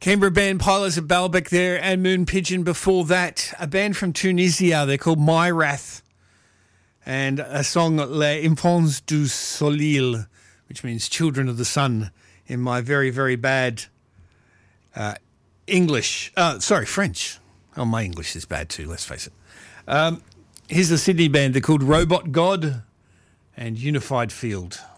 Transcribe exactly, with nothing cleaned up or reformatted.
Canberra band Pilots of Baalbek there and Moon Pigeon before that. A band from Tunisia, they're called Myrath, and a song Les Enfants du Soleil, which means Children of the Sun in my very, very bad uh, English. Uh, sorry, French. Oh, my English is bad too, let's face it. Um, here's a Sydney band. They're called Robot God and Unified Field.